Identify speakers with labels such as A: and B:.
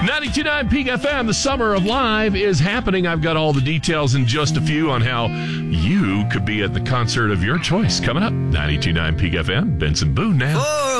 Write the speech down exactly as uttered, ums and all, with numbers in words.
A: ninety-two point nine Peak F M, the Summer of Live is happening. I've got all the details in just a few on how you could be at the concert of your choice coming up. ninety-two point nine Peak F M, Benson Boone now.
B: Oh.